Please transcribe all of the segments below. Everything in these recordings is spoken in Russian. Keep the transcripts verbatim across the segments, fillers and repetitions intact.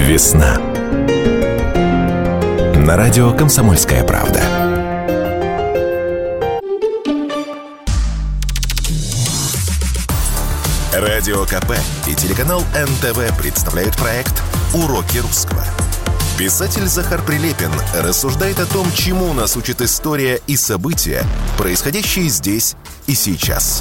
Весна. На радио «Комсомольская правда». Радио ка пэ и телеканал эн тэ вэ представляют проект «Уроки русского». Писатель Захар Прилепин рассуждает о том, чему нас учит история и события, происходящие здесь и сейчас.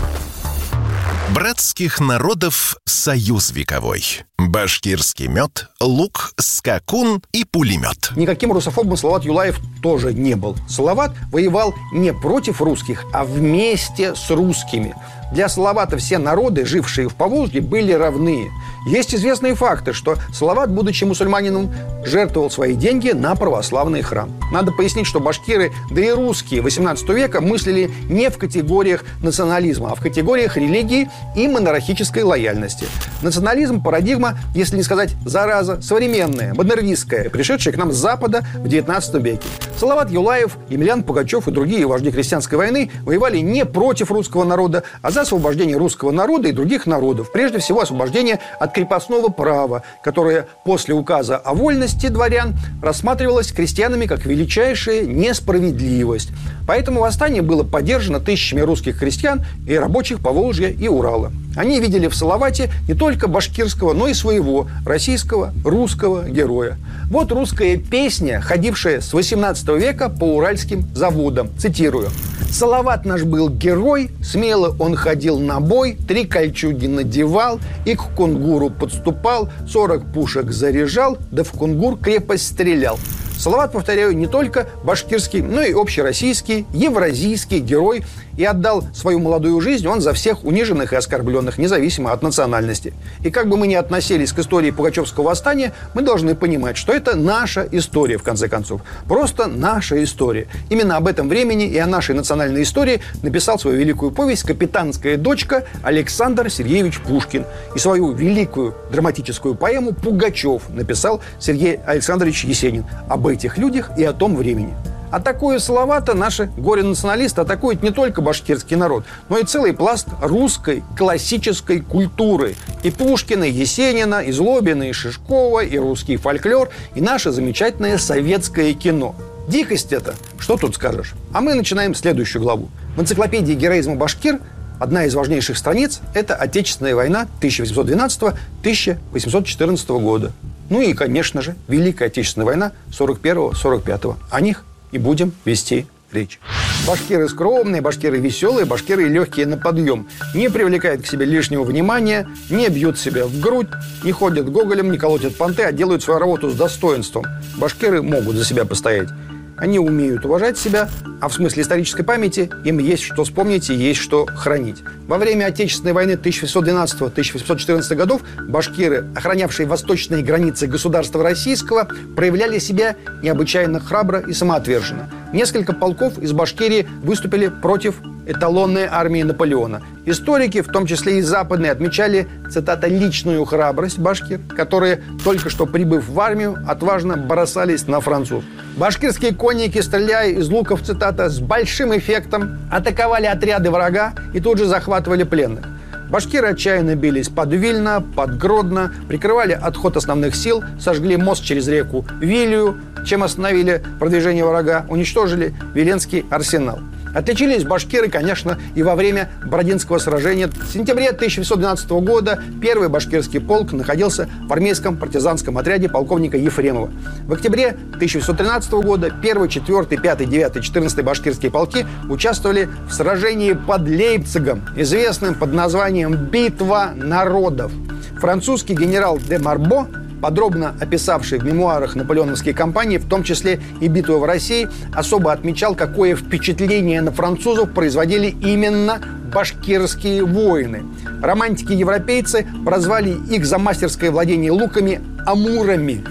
Братских народов союз вековой. Башкирский мед, лук, скакун и пулемет. Никаким русофобом Салават Юлаев тоже не был. Салават воевал не против русских, а вместе с русскими. Для Салавата все народы, жившие в Поволжье, были равны. Есть известные факты, что Салават, будучи мусульманином, жертвовал свои деньги на православный храм. Надо пояснить, что башкиры, да и русские восемнадцатого века мыслили не в категориях национализма, а в категориях религии и монархической лояльности. Национализм – парадигма, если не сказать зараза, современная, модернистская, пришедшая к нам с Запада в девятнадцатом веке. Салават Юлаев, Емельян Пугачев и другие вожди крестьянской войны воевали не против русского народа, а за освобождение русского народа и других народов. Прежде всего, освобождение от крепостного права, которое после указа о вольности дворян рассматривалось крестьянами как величайшая несправедливость. Поэтому восстание было поддержано тысячами русских крестьян и рабочих Поволжья и Урала. Они видели в Салавате не только башкирского, но и своего российского, русского героя. Вот русская песня, ходившая с восемнадцатого века по уральским заводам. Цитирую. «Салават наш был герой, смело он ходил на бой, три кольчуги надевал и к кунгуру подступал, сорок пушек заряжал, да в кунгур крепость стрелял». Салават, повторяю, не только башкирский, но и общероссийский, евразийский герой. И отдал свою молодую жизнь он за всех униженных и оскорбленных, независимо от национальности. И как бы мы ни относились к истории Пугачевского восстания, мы должны понимать, что это наша история, в конце концов. Просто наша история. Именно об этом времени и о нашей национальной истории написал свою великую повесть «Капитанская дочка» Александр Сергеевич Пушкин. И свою великую драматическую поэму «Пугачев» написал Сергей Александрович Есенин. Об этих людях и о том времени. Атакуя Салавата, наши горе-националисты атакуют не только башкирский народ, но и целый пласт русской классической культуры. И Пушкина, и Есенина, и Злобина, и Шишкова, и русский фольклор, и наше замечательное советское кино. Дикость это, что тут скажешь? А мы начинаем следующую главу. В энциклопедии героизма башкир одна из важнейших страниц – это Отечественная война тысяча восемьсот двенадцатого — тысяча восемьсот четырнадцатого года. Ну и, конечно же, Великая Отечественная война сорок первого — сорок пятого. О них и будем вести речь. Башкиры скромные, башкиры веселые, башкиры легкие на подъем. Не привлекают к себе лишнего внимания, не бьют себя в грудь, не ходят гоголем, не колотят понты, а делают свою работу с достоинством. Башкиры могут за себя постоять. Они умеют уважать себя, а в смысле исторической памяти им есть что вспомнить и есть что хранить. Во время Отечественной войны тысяча восемьсот двенадцатого — тысяча восемьсот четырнадцатого годов башкиры, охранявшие восточные границы государства российского, проявляли себя необычайно храбро и самоотверженно. Несколько полков из Башкирии выступили против эталонной армии Наполеона. Историки, в том числе и западные, отмечали, цитата, «личную храбрость башкир, которые, только что прибыв в армию, отважно бросались на француз». Башкирские конники, стреляя из луков, цитата, «с большим эффектом атаковали отряды врага и тут же захватывали пленных». Башкиры отчаянно бились под Вильно, под Гродно, прикрывали отход основных сил, сожгли мост через реку Вилью, чем остановили продвижение врага, уничтожили Виленский арсенал. Отличились башкиры, конечно, и во время Бородинского сражения. В сентябре тысяча восемьсот двенадцатого года первый башкирский полк находился в армейском партизанском отряде полковника Ефремова. В октябре тысяча восемьсот тринадцатого года первый, четвёртый, пятый, девятый, четырнадцатый башкирские полки участвовали в сражении под Лейпцигом, известным под названием «Битва народов». Французский генерал де Марбо, подробно описавший в мемуарах наполеоновские кампании, в том числе и битву в России, особо отмечал, какое впечатление на французов производили именно башкирские воины. Романтики-европейцы прозвали их за мастерское владение луками «амурами»,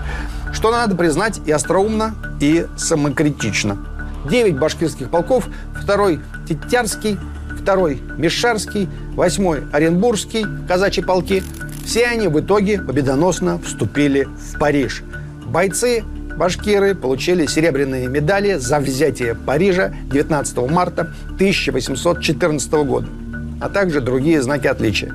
что надо признать и остроумно, и самокритично. Девять башкирских полков, второй Тетярский, второй Мешарский, восьмой Оренбургский, казачьи полки, все они в итоге победоносно вступили в Париж. Бойцы, башкиры, получили серебряные медали за взятие Парижа девятнадцатого марта тысяча восемьсот четырнадцатого года, а также другие знаки отличия.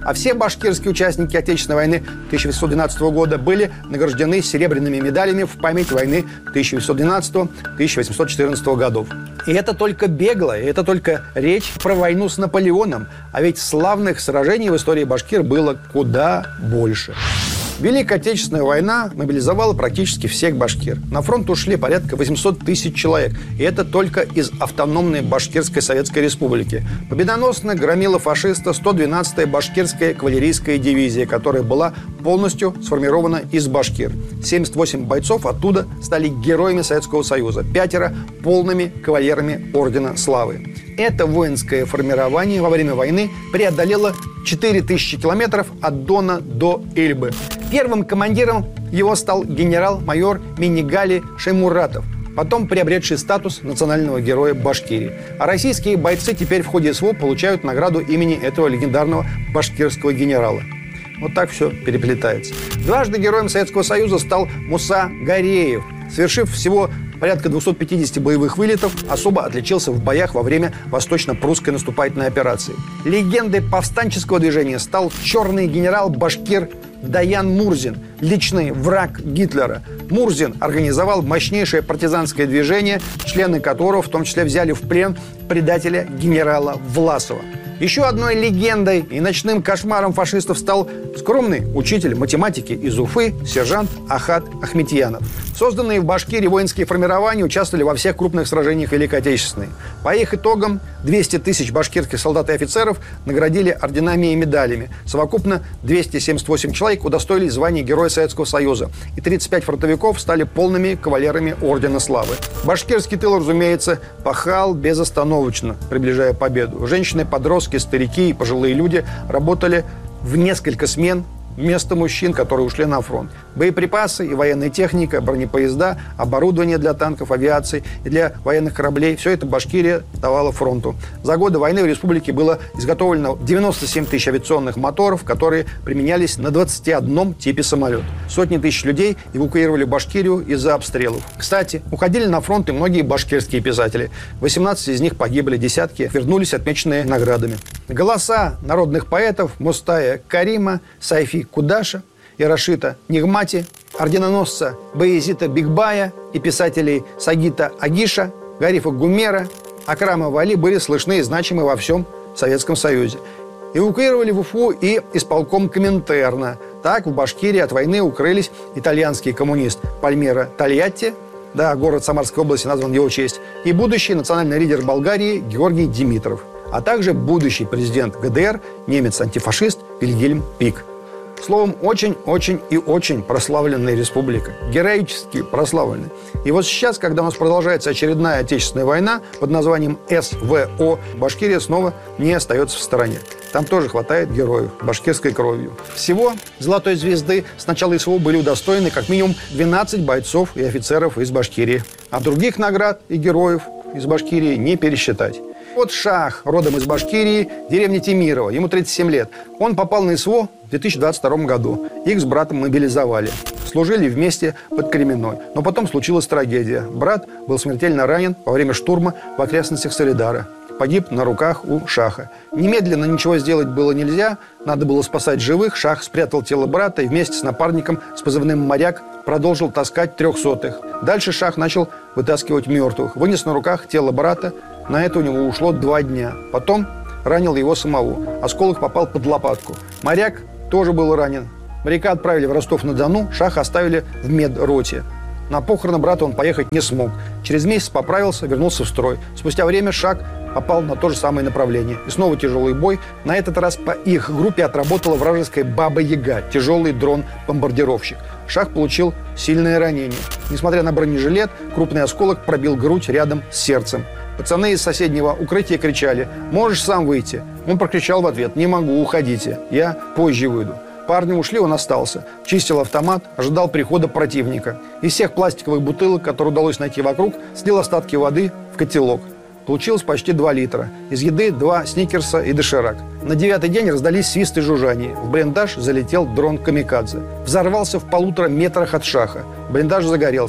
А все башкирские участники Отечественной войны тысяча восемьсот двенадцатого года были награждены серебряными медалями в память войны тысяча восемьсот двенадцатого — тысяча восемьсот четырнадцатого годов. И это только бегло, и это только речь про войну с Наполеоном. А ведь славных сражений в истории башкир было куда больше. Великая Отечественная война мобилизовала практически всех башкир. На фронт ушли порядка восемьсот тысяч человек. И это только из автономной Башкирской Советской Республики. Победоносно громила фашиста сто двенадцатая башкирская кавалерийская дивизия, которая была полностью сформирована из башкир. семьдесят восемь бойцов оттуда стали героями Советского Союза. Пятеро – полными кавалерами Ордена Славы. Это воинское формирование во время войны преодолело четыре тысячи километров от Дона до Эльбы. Первым командиром его стал генерал-майор Минигали Шаймуратов, потом приобретший статус национального героя Башкирии. А российские бойцы теперь в ходе СВО получают награду имени этого легендарного башкирского генерала. Вот так все переплетается. Дважды героем Советского Союза стал Муса Гареев. Совершив всего порядка двухсот пятидесяти боевых вылетов, особо отличился в боях во время восточно-прусской наступательной операции. Легендой повстанческого движения стал черный генерал башкир Даян Мурзин, личный враг Гитлера. Мурзин организовал мощнейшее партизанское движение, члены которого в том числе взяли в плен предателя генерала Власова. Еще одной легендой и ночным кошмаром фашистов стал скромный учитель математики из Уфы сержант Ахат Ахметьянов. Созданные в Башкирии воинские формирования участвовали во всех крупных сражениях Великой Отечественной. По их итогам двести тысяч башкирских солдат и офицеров наградили орденами и медалями. Совокупно двести семьдесят восемь человек удостоились звания Героя Советского Союза. И тридцать пять фронтовиков стали полными кавалерами Ордена Славы. Башкирский тыл, разумеется, пахал безостановочно, приближая победу. Женщины, подростки, старики и пожилые люди работали в несколько смен вместо мужчин, которые ушли на фронт. Боеприпасы и военная техника, бронепоезда, оборудование для танков, авиации и для военных кораблей – все это Башкирия давала фронту. За годы войны в республике было изготовлено девяносто семь тысяч авиационных моторов, которые применялись на двадцати одном типе самолет. Сотни тысяч людей эвакуировали Башкирию из-за обстрелов. Кстати, уходили на фронт и многие башкирские писатели. восемнадцать из них погибли, десятки вернулись, отмеченные наградами. Голоса народных поэтов Мустая Карима, Сайфи Кудаша и Рашита Нигмати, орденоносца Баязита Бигбая и писателей Сагита Агиша, Гарифа Гумера, Акрама Вали были слышны и значимы во всем Советском Союзе. Эвакуировали в Уфу и исполком Коминтерна. Так в Башкирии от войны укрылись итальянский коммунист Пальмиро Тольятти, да, город Самарской области назван в его честь, и будущий национальный лидер Болгарии Георгий Димитров, а также будущий президент ГДР, немец-антифашист Вильгельм Пик. Словом, очень-очень и очень прославленная республика. Героически прославленная. И вот сейчас, когда у нас продолжается очередная Отечественная война под названием СВО, Башкирия снова не остается в стороне. Там тоже хватает героев башкирской кровью. Всего «Золотой звезды» с начала СВО были удостоены как минимум двенадцать бойцов и офицеров из Башкирии. А других наград и героев из Башкирии не пересчитать. Вот Шах, родом из Башкирии, деревня Темирово, ему тридцать семь лет. Он попал на СВО в две тысячи двадцать втором году. Их с братом мобилизовали. Служили вместе под Кременной. Но потом случилась трагедия. Брат был смертельно ранен во время штурма в окрестностях Солидара. Погиб на руках у Шаха. Немедленно ничего сделать было нельзя. Надо было спасать живых. Шах спрятал тело брата и вместе с напарником с позывным «Моряк» продолжил таскать трехсотых. Дальше Шах начал вытаскивать мертвых. Вынес на руках тело брата. На это у него ушло два дня. Потом ранил его самого. Осколок попал под лопатку. Моряк тоже был ранен. Моряка отправили в Ростов-на-Дону. Шаха оставили в медроте. На похороны брата он поехать не смог. Через месяц поправился, вернулся в строй. Спустя время Шах попал на то же самое направление. И снова тяжелый бой. На этот раз по их группе отработала вражеская Баба-Яга, тяжелый дрон-бомбардировщик. Шах получил сильное ранение. Несмотря на бронежилет, крупный осколок пробил грудь рядом с сердцем. Пацаны из соседнего укрытия кричали: «Можешь сам выйти?» Он прокричал в ответ: «Не могу, уходите, я позже выйду». Парни ушли, он остался. Чистил автомат, ожидал прихода противника. Из всех пластиковых бутылок, которые удалось найти вокруг, слил остатки воды в котелок. Получилось почти два литра. Из еды два сникерса и доширак. На девятый день раздались свист и жужжание. В блиндаж залетел дрон «Камикадзе». Взорвался в полутора метрах от Шаха. Блиндаж загорелся.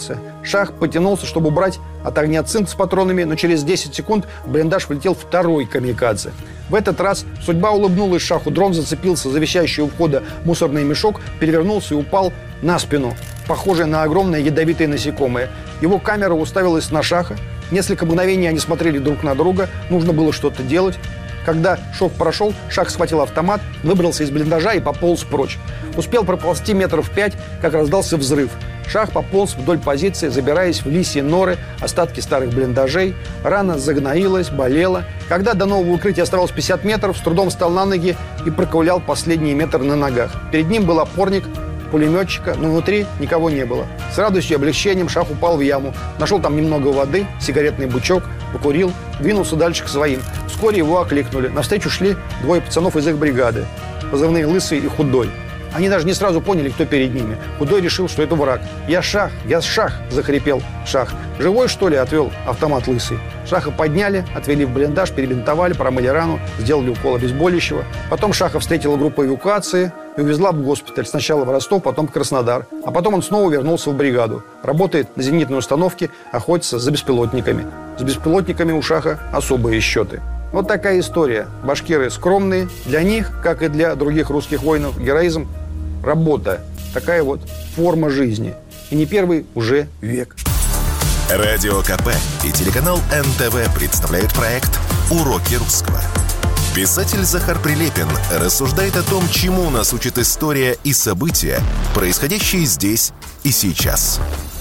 Шах потянулся, чтобы убрать от огня цинк с патронами, но через десять секунд в блиндаж влетел второй камикадзе. В этот раз судьба улыбнулась Шаху. Дрон зацепился за висящий у входа мусорный мешок, перевернулся и упал на спину, похожий на огромное ядовитое насекомое. Его камера уставилась на Шаха. Несколько мгновений они смотрели друг на друга. Нужно было что-то делать. Когда шок прошел, Шах схватил автомат, выбрался из блиндажа и пополз прочь. Успел проползти метров пять, как раздался взрыв. Шах пополз вдоль позиции, забираясь в лисьи норы, остатки старых блиндажей. Рана загноилась, болела. Когда до нового укрытия оставалось пятьдесят метров, с трудом встал на ноги и проковылял последний метр на ногах. Перед ним был опорник пулеметчика, но внутри никого не было. С радостью и облегчением Шах упал в яму, нашел там немного воды, сигаретный бычок, покурил, двинулся дальше к своим. Вскоре его окликнули. Навстречу шли двое пацанов из их бригады, позывные Лысый и Худой. Они даже не сразу поняли, кто перед ними. Худой решил, что это враг. «Я Шах! Я Шах!» – захрипел Шах. «Живой, что ли?» – отвел автомат Лысый. Шаха подняли, отвели в блиндаж, перебинтовали, промыли рану, сделали укол обезболивающего. Потом Шаха встретила группа эвакуации и увезла в госпиталь. Сначала в Ростов, потом в Краснодар. А потом он снова вернулся в бригаду. Работает на зенитной установке, охотится за беспилотниками. С беспилотниками у Шаха особые счеты. Вот такая история. Башкиры скромные. Для них, как и для других русских воинов, героизм – работа. Такая вот форма жизни. И не первый уже век. Радио КП и телеканал эн тэ вэ представляют проект «Уроки русского». Писатель Захар Прилепин рассуждает о том, чему нас учит история и события, происходящие здесь и сейчас.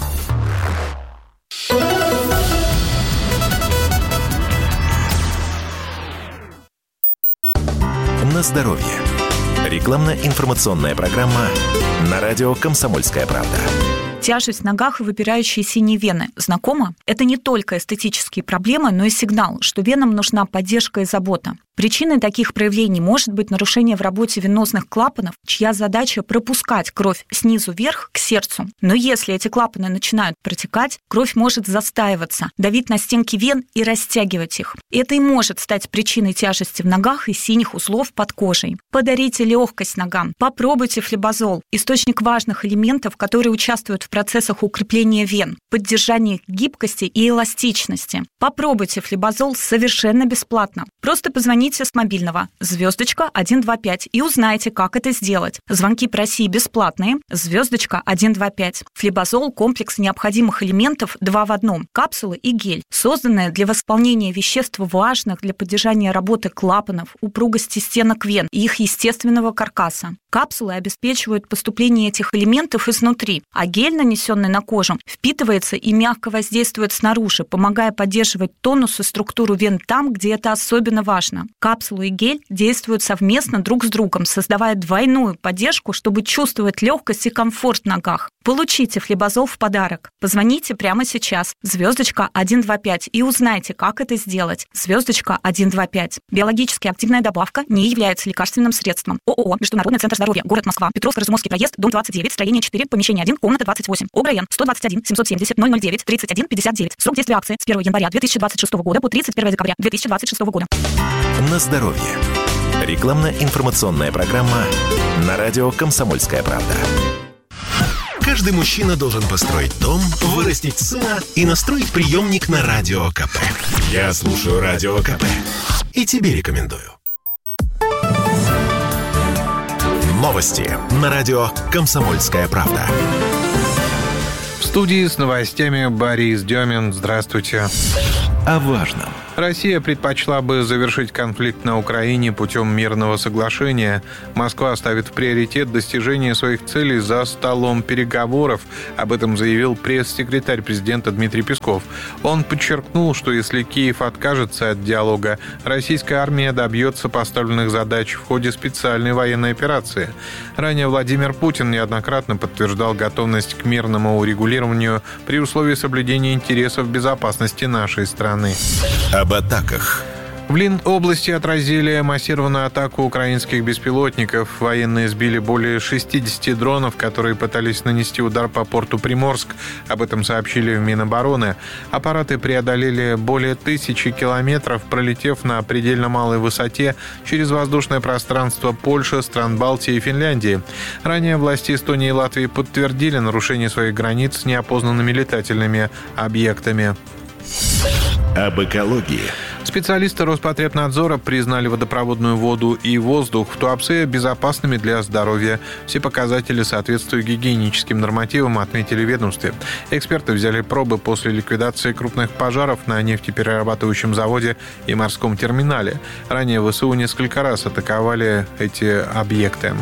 На здоровье. Рекламно-информационная программа на радио «Комсомольская правда». Тяжесть в ногах и выпирающие синие вены. Знакомо? Это не только эстетические проблемы, но и сигнал, что венам нужна поддержка и забота. Причиной таких проявлений может быть нарушение в работе венозных клапанов, чья задача пропускать кровь снизу вверх к сердцу. Но если эти клапаны начинают протекать, кровь может застаиваться, давить на стенки вен и растягивать их. Это и может стать причиной тяжести в ногах и синих узлов под кожей. Подарите легкость ногам. Попробуйте флебазол, источник важных элементов, которые участвуют в процессах укрепления вен, поддержания гибкости и эластичности. Попробуйте флебазол совершенно бесплатно. Просто позвоните с мобильного звездочка один два пять и узнайте, как это сделать. Звонки по России бесплатные. Звездочка один два пять. Флебазол – комплекс необходимых элементов два в одном. Капсулы и гель, созданные для восполнения веществ, важных для поддержания работы клапанов, упругости стенок вен и их естественного каркаса. Капсулы обеспечивают поступление этих элементов изнутри, а гель, нанесенный на кожу, впитывается и мягко воздействует снаружи, помогая поддерживать тонус и структуру вен там, где это особенно важно. Капсулы и гель действуют совместно друг с другом, создавая двойную поддержку, чтобы чувствовать легкость и комфорт в ногах. Получите флебазол в подарок. Позвоните прямо сейчас. Звездочка один два пять и узнайте, как это сделать. Звездочка один два пять. Биологически активная добавка не является лекарственным средством. ООО «Международный центр здоровья», город Москва, Петровско-Разумовский проезд, дом двадцать девять, строение четыре, помещение один, комната двадцать восемь. ОГРН сто двадцать один семьсот семьдесят ноль ноль девять тридцать один пятьдесят девять. Срок действия акции с первого января две тысячи двадцать шестого года по тридцать первого декабря две тысячи двадцать шестого года. На здоровье. Рекламно-информационная программа на радио «Комсомольская правда». Каждый мужчина должен построить дом, вырастить сына и настроить приемник на Радио КП. Я слушаю Радио КП и тебе рекомендую. Новости на радио «Комсомольская правда». В студии с новостями Борис Демин. Здравствуйте. О важном. Россия предпочла бы завершить конфликт на Украине путем мирного соглашения. Москва ставит в приоритет достижение своих целей за столом переговоров. Об этом заявил пресс-секретарь президента Дмитрий Песков. Он подчеркнул, что если Киев откажется от диалога, российская армия добьется поставленных задач в ходе специальной военной операции. Ранее Владимир Путин неоднократно подтверждал готовность к мирному урегулированию при условии соблюдения интересов безопасности нашей страны. Об атаках. В Ленобласти отразили массированную атаку украинских беспилотников. Военные сбили более шестьдесят дронов, которые пытались нанести удар по порту Приморск. Об этом сообщили в Минобороны. Аппараты преодолели более тысячи километров, пролетев на предельно малой высоте через воздушное пространство Польши, стран Балтии и Финляндии. Ранее власти Эстонии и Латвии подтвердили нарушение своих границ неопознанными летательными объектами. Об экологии. Специалисты Роспотребнадзора признали водопроводную воду и воздух в Туапсе безопасными для здоровья. Все показатели соответствуют гигиеническим нормативам, отметили в ведомстве. Эксперты взяли пробы после ликвидации крупных пожаров на нефтеперерабатывающем заводе и морском терминале. Ранее ВСУ несколько раз атаковали эти объекты.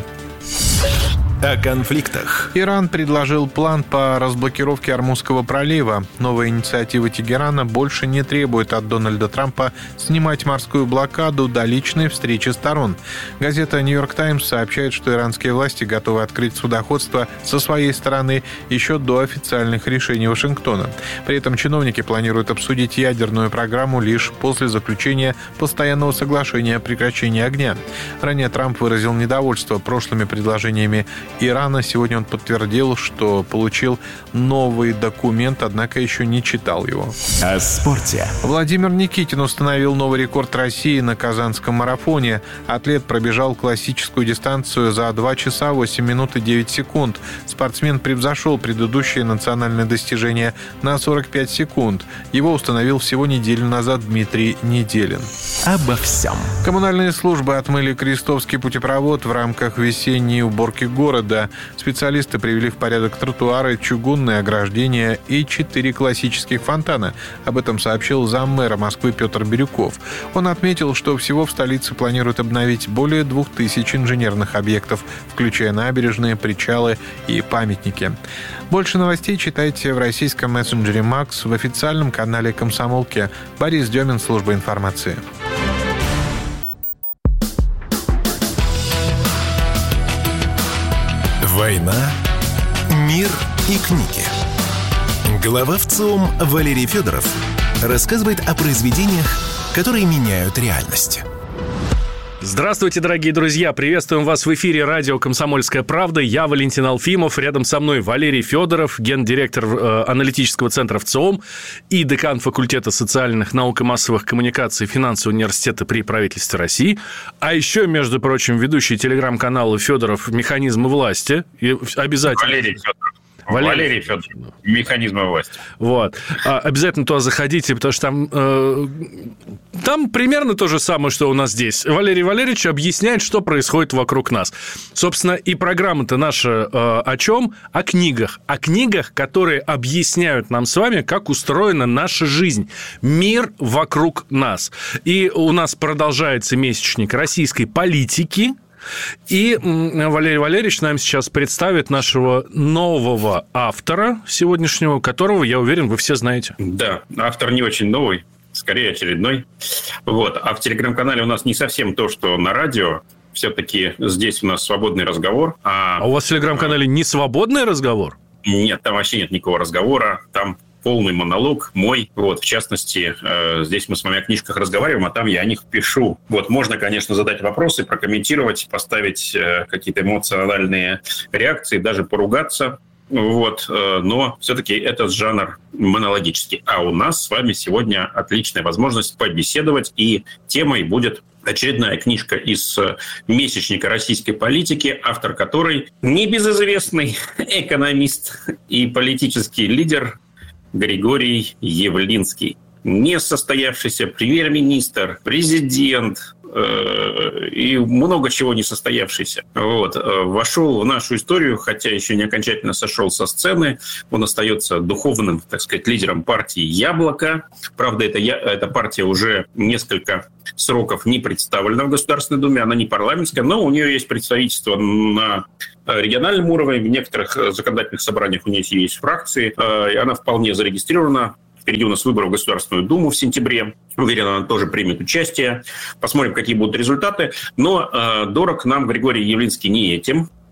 О конфликтах. Иран предложил план по разблокировке Ормузского пролива. Новая инициатива Тегерана больше не требует от Дональда Трампа снимать морскую блокаду до личной встречи сторон. Газета «Нью-Йорк Таймс» сообщает, что иранские власти готовы открыть судоходство со своей стороны еще до официальных решений Вашингтона. При этом чиновники планируют обсудить ядерную программу лишь после заключения постоянного соглашения о прекращении огня. Ранее Трамп выразил недовольство прошлыми предложениями Ирана. Сегодня он подтвердил, что получил новый документ, однако еще не читал его. О спорте. Владимир Никитин установил новый рекорд России на Казанском марафоне. Атлет пробежал классическую дистанцию за два часа восемь минут и девять секунд. Спортсмен превзошел предыдущее национальное достижение на сорок пять секунд. Его установил всего неделю назад Дмитрий Неделин. Обо всем. Коммунальные службы отмыли Крестовский путепровод в рамках весенней уборки города. Специалисты привели в порядок тротуары, чугунные ограждения и четыре классических фонтана. Об этом сообщил заммэра Москвы Петр Бирюков. Он отметил, что всего в столице планируют обновить более двух тысяч инженерных объектов, включая набережные, причалы и памятники. Больше новостей читайте в российском мессенджере «Макс», в официальном канале «Комсомолки». Борис Демин, служба информации. Война, мир и книги. Глава ВЦИОМ Валерий Федоров рассказывает о произведениях, которые меняют реальность. Здравствуйте, дорогие друзья! Приветствуем вас в эфире радио «Комсомольская правда». Я Валентин Алфимов. Рядом со мной Валерий Федоров, гендиректор э, аналитического центра ВЦИОМ и декан факультета социальных наук и массовых коммуникаций финансового университета при правительстве России. А еще, между прочим, ведущий телеграм-канала Федоров «Механизмы власти». И обязательно... Валерий Федоров. Валерий, Валерий Федоров. Механизмы власти. Вот. А, обязательно туда заходите, потому что там, э, там примерно то же самое, что у нас здесь. Валерий Валерьевич объясняет, что происходит вокруг нас. Собственно, и программа-то наша э, о чем? О книгах. О книгах, которые объясняют нам с вами, как устроена наша жизнь. Мир вокруг нас. И у нас продолжается месячник российской политики. И Валерий Валерьевич нам сейчас представит нашего нового автора сегодняшнего, которого, я уверен, вы все знаете. Да, автор не очень новый, скорее очередной. Вот. А в телеграм-канале у нас не совсем то, что на радио. Все-таки здесь у нас свободный разговор. А, а у вас в телеграм-канале не свободный разговор? Нет, там вообще нет никакого разговора. Там полный монолог мой. Вот, в частности, э, здесь мы с вами о книжках разговариваем, а там я о них пишу. Вот, можно, конечно, задать вопросы, прокомментировать, поставить э, какие-то эмоциональные реакции, даже поругаться. Вот, э, но все-таки этот жанр монологический. А у нас с вами сегодня отличная возможность побеседовать, и темой будет очередная книжка из месячника российской политики, автор которой небезызвестный экономист и политический лидер Григорий Явлинский. Несостоявшийся премьер-министр, президент э, и много чего не состоявшийся. Вот. Вошел в нашу историю, хотя еще не окончательно сошел со сцены. Он остается духовным, так сказать, лидером партии «Яблоко». Правда, эта, эта партия уже несколько сроков не представлена в Государственной Думе. Она не парламентская, но у нее есть представительство на региональном уровне. В некоторых законодательных собраниях у нее есть фракции. И она вполне зарегистрирована. Впереди у нас выборы в Государственную Думу в сентябре. Уверен, она тоже примет участие. Посмотрим, какие будут результаты. Но э, дорог нам Григорий Явлинский не этим.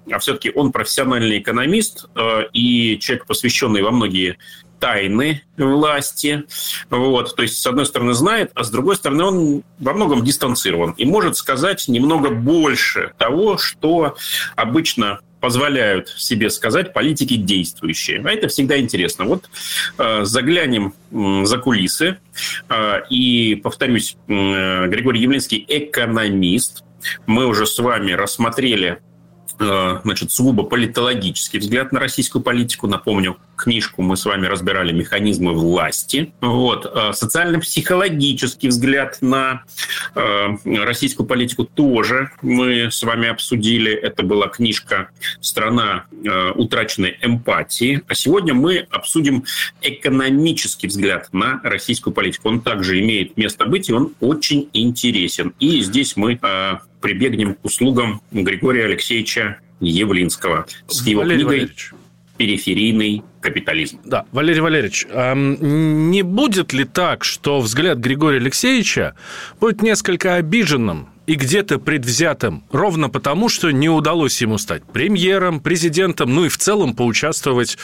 а все-таки он профессиональный экономист и человек, посвященный во многие тайны власти. Вот. То есть, с одной стороны, знает, а с другой стороны, он во многом дистанцирован и может сказать немного больше того, что обычно позволяют себе сказать политики действующие. А это всегда интересно. Вот э, заглянем э, за кулисы. Э, и, повторюсь, э, Григорий Явлинский – экономист. Мы уже с вами рассмотрели значит, сугубо политологический взгляд на российскую политику. Напомню, книжку мы с вами разбирали «Механизмы власти». Вот. Социально-психологический взгляд на российскую политику тоже мы с вами обсудили. Это была книжка «Страна утраченной эмпатии». А сегодня мы обсудим экономический взгляд на российскую политику. Он также имеет место быть, и он очень интересен. И здесь мы прибегнем к услугам Григория Алексеевича Явлинского с его Валерий книгой Валерьевич. «Периферийный капитализм». Да, Валерий Валерьевич, а не будет ли так, что взгляд Григория Алексеевича будет несколько обиженным и где-то предвзятым, ровно потому, что не удалось ему стать премьером, президентом, ну и в целом поучаствовать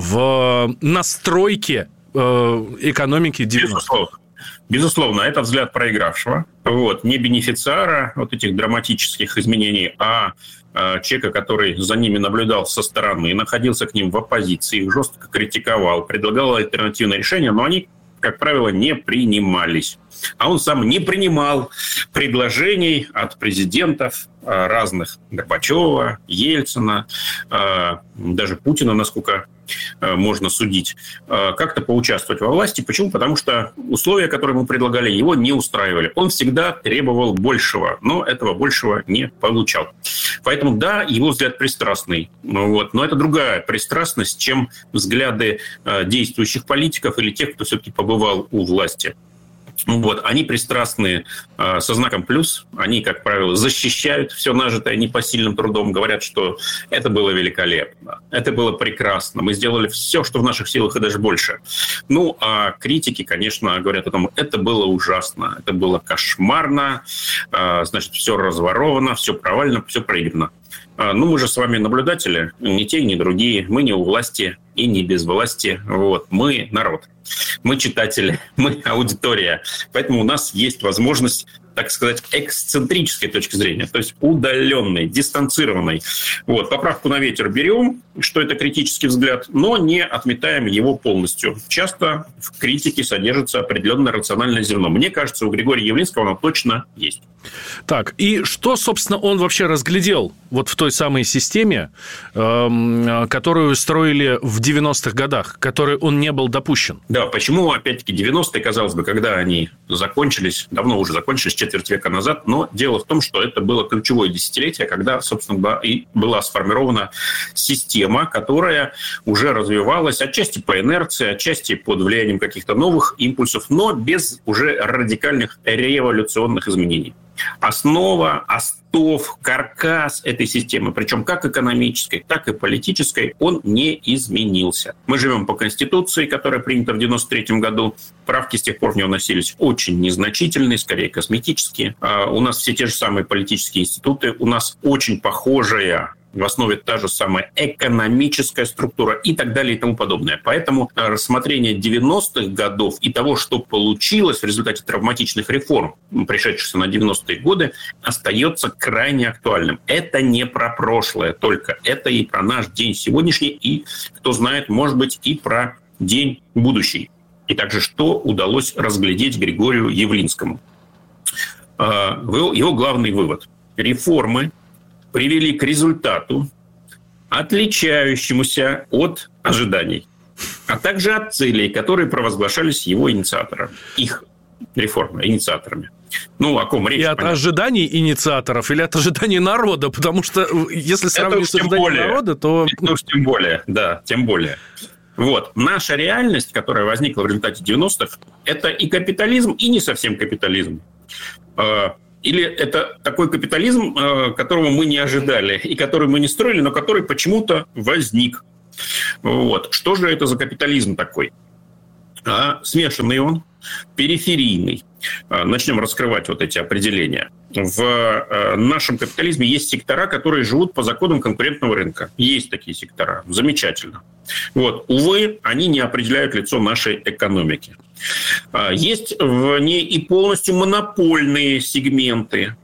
в настройке экономики девяностых? Безусловно. Безусловно, это взгляд проигравшего. Вот, не бенефициара вот этих драматических изменений, а э, человека, который за ними наблюдал со стороны, находился к ним в оппозиции, их жестко критиковал, предлагал альтернативные решения, но они, как правило, не принимались. А он сам не принимал предложений от президентов разных: Горбачева, Ельцина, даже Путина, насколько можно судить, как-то поучаствовать во власти. Почему? Потому что условия, которые мы предлагали, его не устраивали. Он всегда требовал большего, но этого большего не получал. Поэтому, да, его взгляд пристрастный. Вот, но это другая пристрастность, чем взгляды действующих политиков или тех, кто все-таки побывал у власти. Вот, они пристрастные э, со знаком плюс, они, как правило, защищают все нажитое непосильным трудом, говорят, что это было великолепно, это было прекрасно, мы сделали все, что в наших силах и даже больше. Ну, а критики, конечно, говорят о том, это было ужасно, это было кошмарно, э, значит, все разворовано, все провалено, все проиграно. Э, ну, мы же с вами наблюдатели, ни те, ни другие, мы не у власти и не без власти, вот, мы народ. Мы читатели, мы аудитория. Поэтому у нас есть возможность, так сказать, эксцентрической точки зрения, то есть удаленной, дистанцированной. Вот, поправку на ветер берем, что это критический взгляд, но не отметаем его полностью. Часто в критике содержится определенное рациональное зерно. Мне кажется, у Григория Явлинского оно точно есть. Так, и что, собственно, он вообще разглядел вот в той самой системе, э, которую строили в девяностых годах, к которой он не был допущен? Да, почему, опять-таки, девяностые, казалось бы, когда они закончились, давно уже закончились, четверть века назад, но дело в том, что это было ключевое десятилетие, когда, собственно, и была сформирована система, которая уже развивалась отчасти по инерции, отчасти под влиянием каких-то новых импульсов, но без уже радикальных революционных изменений. Основа, остов, каркас этой системы, причем как экономической, так и политической, он не изменился. Мы живем по Конституции, которая принята в девяносто третьем году. Правки с тех пор в нее вносились очень незначительные, скорее косметические. У нас все те же самые политические институты, у нас очень похожая в основе та же самая экономическая структура и так далее и тому подобное. Поэтому рассмотрение девяностых годов и того, что получилось в результате травматичных реформ, пришедшихся на девяностые годы, остается крайне актуальным. Это не про прошлое только, это и про наш день сегодняшний, и, кто знает, может быть, и про день будущий. И также, что удалось разглядеть Григорию Явлинскому. Его главный вывод. Реформы привели к результату, отличающемуся от ожиданий, а также от целей, которые провозглашались его инициаторами, их реформы, инициаторами. Ну, о ком речь? И от понятно. Ожиданий инициаторов или от ожиданий народа? Потому что если сравнивать с ожиданиями народа, то... Ну, тем более, да, тем более. Вот. Наша реальность, которая возникла в результате девяностых, это и капитализм, и не совсем капитализм. Или это такой капитализм, которого мы не ожидали, и который мы не строили, но который почему-то возник. Вот. Что же это за капитализм такой? а смешанный он, периферийный. Начнем раскрывать вот эти определения. В нашем капитализме есть сектора, которые живут по законам конкурентного рынка. Есть такие сектора. Замечательно. Вот. Увы, они не определяют лицо нашей экономики. Есть в ней и полностью монопольные сегменты,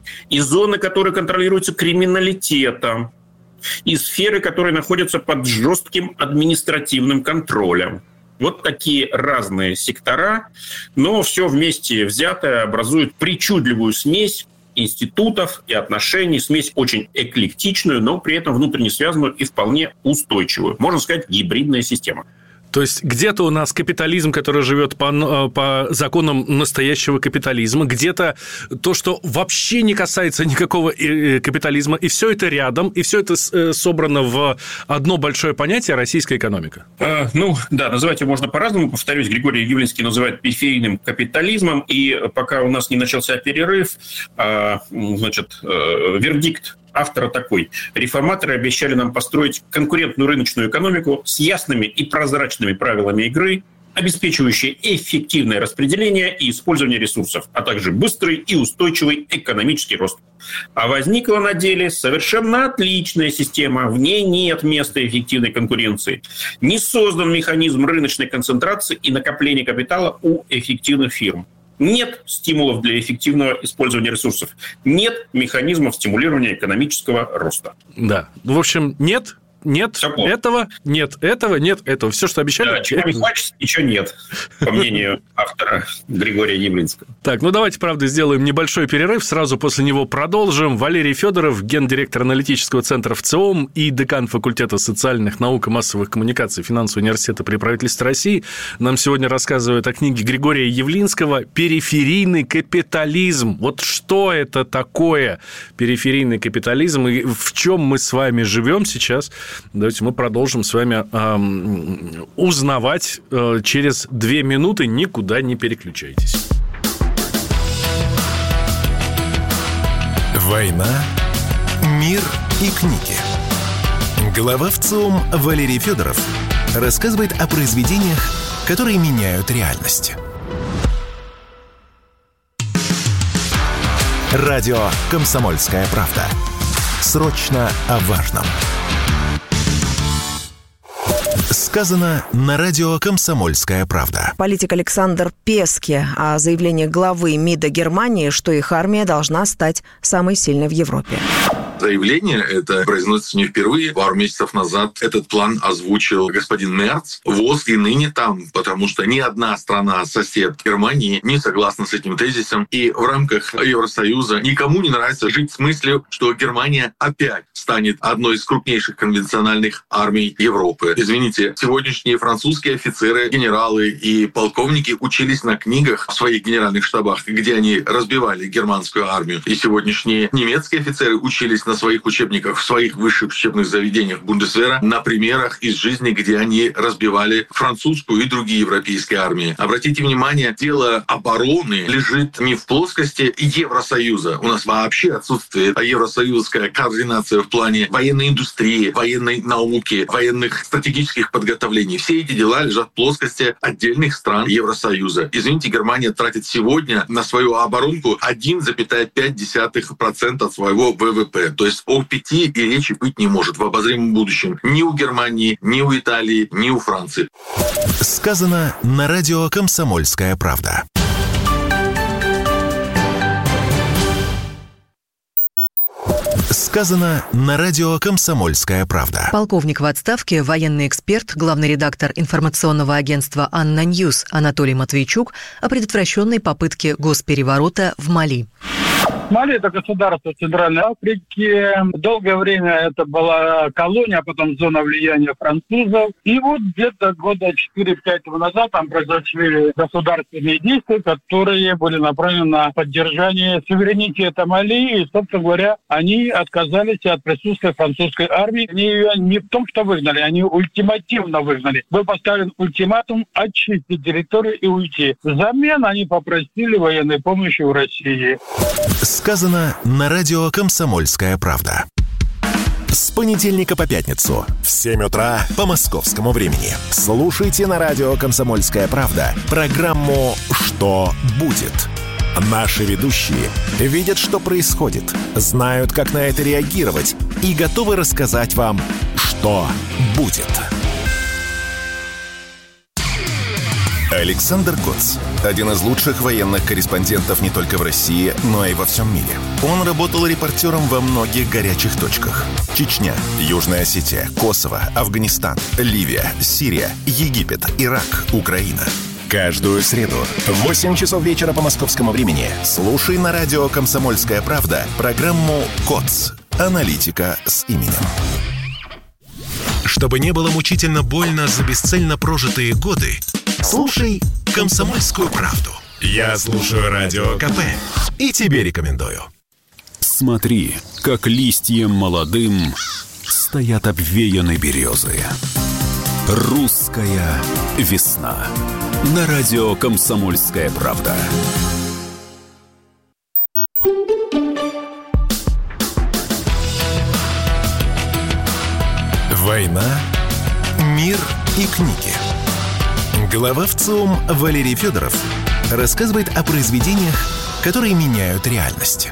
и зоны, которые контролируются криминалитетом, и сферы, которые находятся под жестким административным контролем. Вот такие разные сектора, но все вместе взятое образует причудливую смесь институтов и отношений, смесь очень эклектичную, но при этом внутренне связанную и вполне устойчивую. Можно сказать, гибридная система. То есть где-то у нас капитализм, который живет по, по законам настоящего капитализма, где-то то, что вообще не касается никакого капитализма, и все это рядом, и все это собрано в одно большое понятие — российская экономика. А, ну, да, называть его можно по-разному. Повторюсь, Григорий Явлинский называет периферийным капитализмом, и пока у нас не начался перерыв, а, значит, вердикт автора такой. Реформаторы обещали нам построить конкурентную рыночную экономику с ясными и прозрачными правилами игры, обеспечивающие эффективное распределение и использование ресурсов, а также быстрый и устойчивый экономический рост. А возникла на деле совершенно отличная система. В ней нет места эффективной конкуренции. Не создан механизм рыночной концентрации и накопления капитала у эффективных фирм. Нет стимулов для эффективного использования ресурсов. Нет механизмов стимулирования экономического роста. Да. В общем, нет, нет этого, нет этого, нет этого. Все, что обещали... Да, чего не хватит, ничего нет, по мнению автора Григория Явлинского. Так, ну давайте, правда, сделаем небольшой перерыв. Сразу после него продолжим. Валерий Федоров, гендиректор аналитического центра ВЦИОМ и декан факультета социальных наук и массовых коммуникаций Финансового университета при правительстве России, нам сегодня рассказывают о книге Григория Явлинского «Периферийный капитализм». Вот что это такое периферийный капитализм и в чем мы с вами живем сейчас? Давайте мы продолжим с вами э, узнавать э, через две минуты. Никуда не переключайтесь. «Война, мир и книги». Глава ВЦИОМ Валерий Федоров рассказывает о произведениях, которые меняют реальность. Радио «Комсомольская правда». Срочно о важном. Сказано на радио «Комсомольская правда». Политик Александр Пески о заявлении главы МИДа Германии, что их армия должна стать самой сильной в Европе. Заявление это произносится не впервые. Пару месяцев назад этот план озвучил господин Мерц. ВОЗ и ныне там, потому что ни одна страна-сосед Германии не согласна с этим тезисом. И в рамках Евросоюза никому не нравится жить с мыслью, что Германия опять станет одной из крупнейших конвенциональных армий Европы. Извините, сегодняшние французские офицеры, генералы и полковники учились на книгах в своих генеральных штабах, где они разбивали германскую армию. И сегодняшние немецкие офицеры учились на своих учебниках, в своих высших учебных заведениях Бундесвера на примерах из жизни, где они разбивали французскую и другие европейские армии. Обратите внимание, дело обороны лежит не в плоскости Евросоюза. У нас вообще отсутствует евросоюзская координация в плане военной индустрии, военной науки, военных стратегических подготовлений. Все эти дела лежат в плоскости отдельных стран Евросоюза. Извините, Германия тратит сегодня на свою оборонку один целых пять десятых процента от своего ВВП. То есть о пяти и речи быть не может в обозримом будущем ни у Германии, ни у Италии, ни у Франции. Сказано на радио «Комсомольская правда». Сказано на радио «Комсомольская правда». Полковник в отставке, военный эксперт, главный редактор информационного агентства «Анна Ньюс» Анатолий Матвейчук о предотвращенной попытке госпереворота в Мали. Мали – это государство Центральной Африки. Долгое время это была колония, а потом зона влияния французов. И вот где-то года четыре-пять назад там произошли государственные действия, которые были направлены на поддержание суверенитета Мали. И, собственно говоря, они отказались от присутствия французской армии. Они ее не в том, что выгнали, они ультимативно выгнали. Был поставлен ультиматум очистить территорию и уйти. Взамен они попросили военной помощи у России. Сказано на радио «Комсомольская правда». С понедельника по пятницу в семь утра по московскому времени. Слушайте на радио «Комсомольская правда» программу «Что будет?». Наши ведущие видят, что происходит, знают, как на это реагировать и готовы рассказать вам, что будет. Александр Коц. Один из лучших военных корреспондентов не только в России, но и во всем мире. Он работал репортером во многих горячих точках. Чечня, Южная Осетия, Косово, Афганистан, Ливия, Сирия, Египет, Ирак, Украина. Каждую среду в восемь часов вечера по московскому времени слушай на радио «Комсомольская правда» программу «КОЦ. Аналитика с именем». Чтобы не было мучительно больно за бесцельно прожитые годы, слушай «Комсомольскую правду». Я слушаю Радио КП и тебе рекомендую. Смотри, как листьям молодым стоят обвеяны березы. Русская весна. На радио «Комсомольская правда». Война, мир и книги. Глава ВЦИОМ Валерий Федоров рассказывает о произведениях, которые меняют реальность.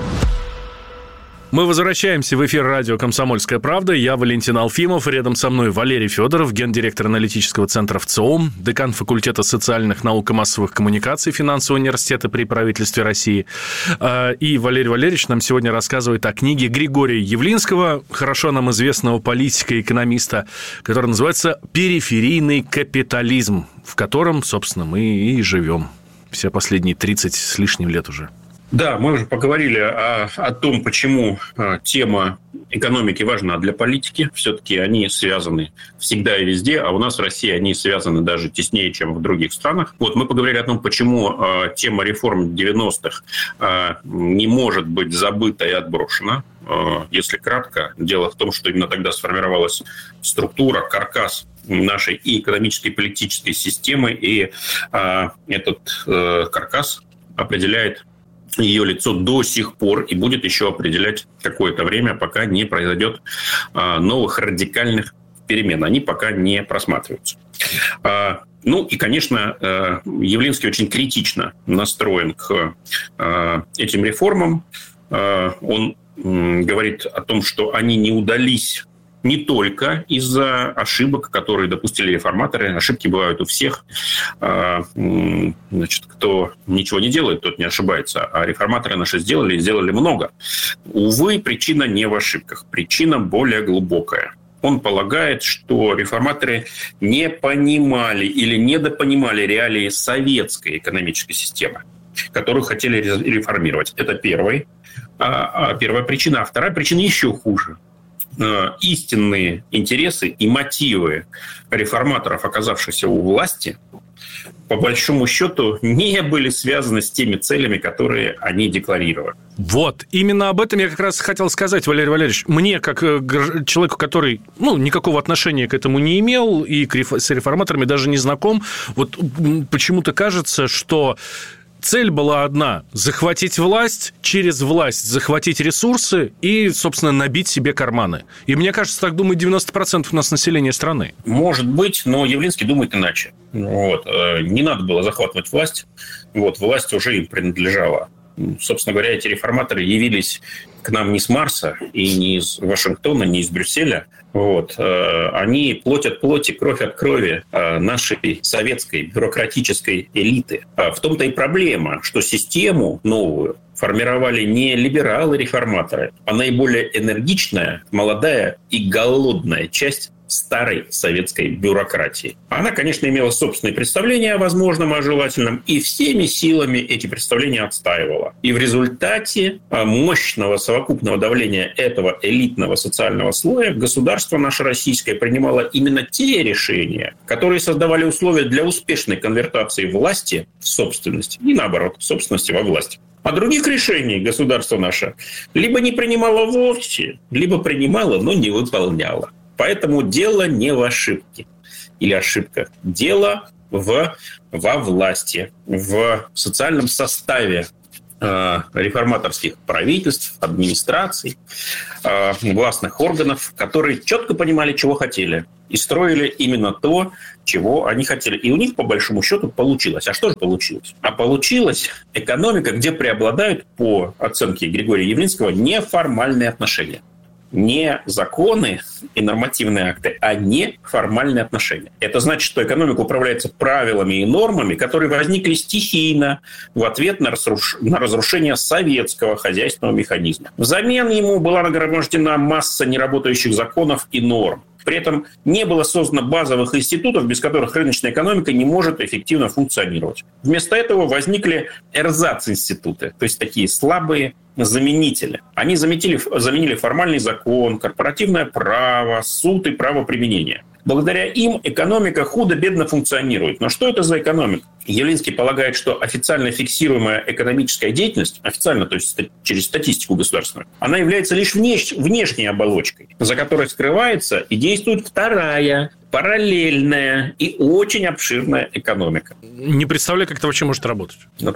Мы возвращаемся в эфир радио «Комсомольская правда». Я Валентин Алфимов. Рядом со мной Валерий Федоров, гендиректор аналитического центра ВЦИОМ, декан факультета социальных наук и массовых коммуникаций Финансового университета при правительстве России. И Валерий Валерьевич нам сегодня рассказывает о книге Григория Явлинского, хорошо нам известного политика и экономиста, которая называется «Периферийный капитализм», в котором, собственно, мы и живем все последние тридцать с лишним лет уже. Да, мы уже поговорили о, о том, почему тема экономики важна для политики. Все-таки они связаны всегда и везде, а у нас в России они связаны даже теснее, чем в других странах. Вот мы поговорили о том, почему тема реформ девяностых не может быть забыта и отброшена. Если кратко, дело в том, что именно тогда сформировалась структура, каркас нашей и экономической, и политической системы, и этот каркас определяет ее лицо до сих пор и будет еще определять какое-то время, пока не произойдет новых радикальных перемен. Они пока не просматриваются. Ну и, конечно, Явлинский очень критично настроен к этим реформам. Он говорит о том, что они не удались не только из-за ошибок, которые допустили реформаторы. Ошибки бывают у всех. Значит, кто ничего не делает, тот не ошибается. А реформаторы наши сделали и сделали много. Увы, причина не в ошибках. Причина более глубокая. Он полагает, что реформаторы не понимали или недопонимали реалии советской экономической системы, которую хотели реформировать. Это первый, первая причина. А вторая причина еще хуже. Истинные интересы и мотивы реформаторов, оказавшихся у власти, по большому счету не были связаны с теми целями, которые они декларировали. Вот, именно об этом я как раз хотел сказать, Валерий Валерьевич. Мне, как человеку, который ну, никакого отношения к этому не имел и с реформаторами даже не знаком, вот почему-то кажется, что цель была одна – захватить власть, через власть захватить ресурсы и, собственно, набить себе карманы. И мне кажется, так думает девяносто процентов у нас населения страны. Может быть, но Явлинский думает иначе. Вот. Не надо было захватывать власть. Вот. Власть уже им принадлежала. Собственно говоря, эти реформаторы явились к нам не с Марса и не из Вашингтона, не из Брюсселя. Вот. Они плоть от плоти, кровь от крови нашей советской бюрократической элиты. В том-то и проблема, что систему новую формировали не либералы-реформаторы, а наиболее энергичная, молодая и голодная часть старой советской бюрократии. Она, конечно, имела собственные представления о возможном, о желательном, и всеми силами эти представления отстаивала. И в результате мощного совокупного давления этого элитного социального слоя государство наше российское принимало именно те решения, которые создавали условия для успешной конвертации власти в собственность и, наоборот, собственности во власть. А других решений государство наше либо не принимало вовсе, либо принимало, но не выполняло. Поэтому дело не в ошибке или ошибках. Дело в, во власти, в социальном составе э, реформаторских правительств, администраций, э, властных органов, которые четко понимали, чего хотели, и строили именно то, чего они хотели. И у них, по большому счету, получилось. А что же получилось? А получилась экономика, где преобладают, по оценке Григория Явлинского, неформальные отношения. Не законы и нормативные акты, а неформальные отношения. Это значит, что экономика управляется правилами и нормами, которые возникли стихийно в ответ на, разруш... на разрушение советского хозяйственного механизма. Взамен ему была нагромождена масса неработающих законов и норм. При этом не было создано базовых институтов, без которых рыночная экономика не может эффективно функционировать. Вместо этого возникли эрзац-институты, то есть такие слабые заменители. Они заменили, заменили формальный закон, корпоративное право, суд и правоприменение. Благодаря им экономика худо-бедно функционирует. Но что это за экономика? Явлинский полагает, что официально фиксируемая экономическая деятельность, официально, то есть через статистику государственную, она является лишь внеш- внешней оболочкой, за которой скрывается и действует вторая, параллельная и очень обширная экономика. Не представляю, как это вообще может работать.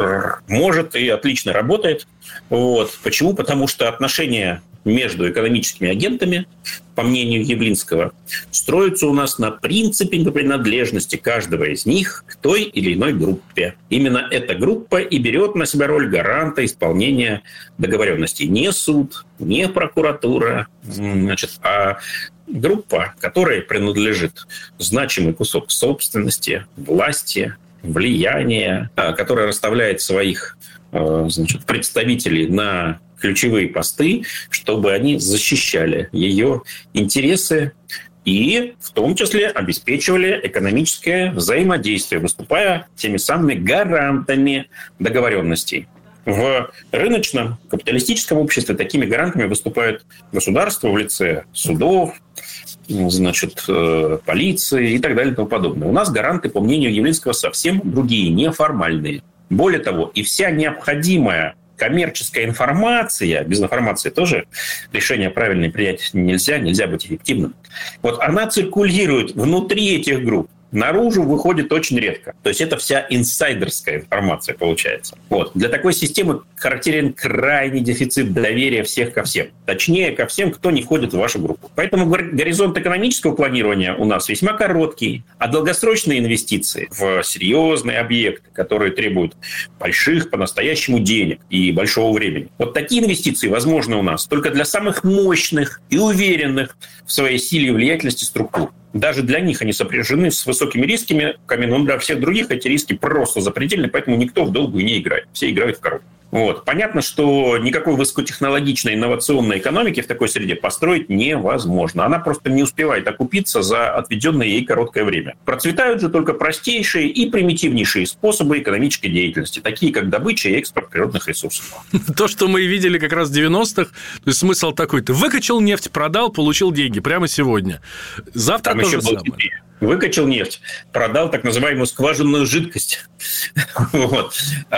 Может и отлично работает. Вот. Почему? Потому что отношения между экономическими агентами, по мнению Явлинского, строятся у нас на принципе принадлежности каждого из них к той или иной группе. Именно эта группа и берет на себя роль гаранта исполнения договоренностей. Не суд, не прокуратура, значит, а группа, которой принадлежит значимый кусок собственности, власти, влияния, которая расставляет своих, значит, представителей на ключевые посты, чтобы они защищали ее интересы и в том числе обеспечивали экономическое взаимодействие, выступая теми самыми гарантами договоренностей. В рыночном капиталистическом обществе такими гарантами выступают государства в лице судов, значит, полиции и так далее и тому подобное. У нас гаранты, по мнению Явлинского, совсем другие, неформальные. Более того, и вся необходимая коммерческая информация, без информации тоже решение правильное принять нельзя, нельзя быть эффективным. Вот она циркулирует внутри этих групп. Наружу выходит очень редко. То есть это вся инсайдерская информация получается. Вот. Для такой системы характерен крайний дефицит доверия всех ко всем. Точнее, ко всем, кто не входит в вашу группу. Поэтому горизонт экономического планирования у нас весьма короткий, а долгосрочные инвестиции в серьезные объекты, которые требуют больших по-настоящему денег и большого времени. Вот такие инвестиции возможны у нас только для самых мощных и уверенных в своей силе и влиятельности структур. Даже для них они сопряжены с высокими рисками, но для всех других эти риски просто запредельны, поэтому никто в долгую не играет. Все играют в короткую. Вот. Понятно, что никакой высокотехнологичной инновационной экономики в такой среде построить невозможно. Она просто не успевает окупиться за отведенное ей короткое время. Процветают же только простейшие и примитивнейшие способы экономической деятельности, такие как добыча и экспорт природных ресурсов. То, что мы видели как раз в девяностых, то есть смысл такой: ты выкачал нефть, продал, получил деньги прямо сегодня. Завтра Там то же был... самое. Выкачал нефть, продал так называемую скважинную жидкость. Вот.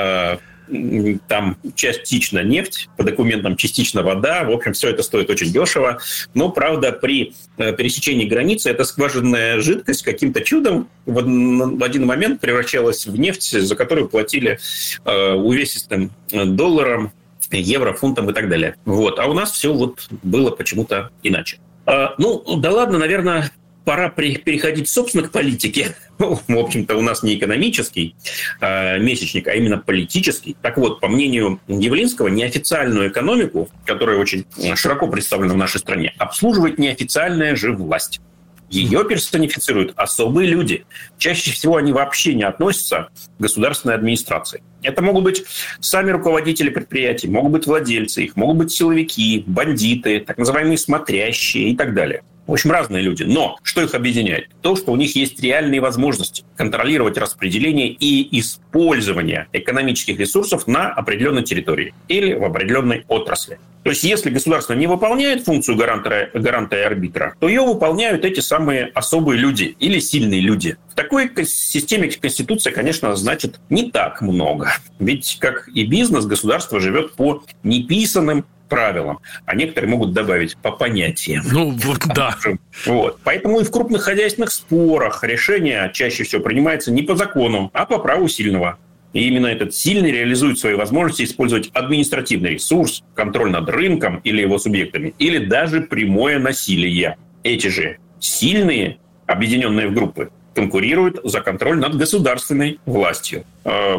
Там частично нефть, по документам частично вода. В общем, все это стоит очень дешево. Но, правда, при пересечении границы эта скважинная жидкость каким-то чудом в один момент превращалась в нефть, за которую платили увесистым долларом, евро, фунтом и так далее. Вот. А у нас все вот было почему-то иначе. Ну, да ладно, наверное... Пора переходить, собственно, к политике. Ну, в общем-то, у нас не экономический э, месячник, а именно политический. Так вот, по мнению Явлинского, неофициальную экономику, которая очень широко представлена в нашей стране, обслуживает неофициальная же власть. Ее персонифицируют особые люди. Чаще всего они вообще не относятся к государственной администрации. Это могут быть сами руководители предприятий, могут быть владельцы их, могут быть силовики, бандиты, так называемые смотрящие и так далее. В общем, разные люди. Но что их объединяет? То, что у них есть реальные возможности контролировать распределение и использование экономических ресурсов на определенной территории или в определенной отрасли. То есть, если государство не выполняет функцию гаранта, гаранта и арбитра, то ее выполняют эти самые особые люди или сильные люди. В такой системе Конституция, конечно, значит не так много. Ведь, как и бизнес, государство живет по неписанным правилам, а некоторые могут добавить по понятиям. Ну, вот да. Вот. Поэтому и в крупных хозяйственных спорах решение чаще всего принимается не по закону, а по праву сильного. И именно этот сильный реализует свои возможности использовать административный ресурс, контроль над рынком или его субъектами, или даже прямое насилие. Эти же сильные, объединенные в группы, конкурируют за контроль над государственной властью.